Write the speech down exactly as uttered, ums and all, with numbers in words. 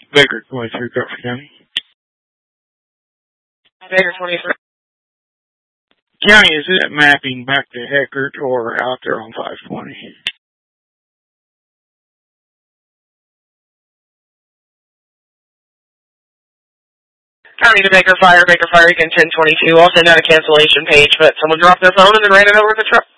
Baker twenty-three, Crawford County. Baker twenty-three. County, is it mapping back to Heckert or out there on five twenty? County to Baker Fire, Baker Fire, again ten twenty-two. I'll send out a cancellation page, but someone dropped their phone and then ran it over the truck.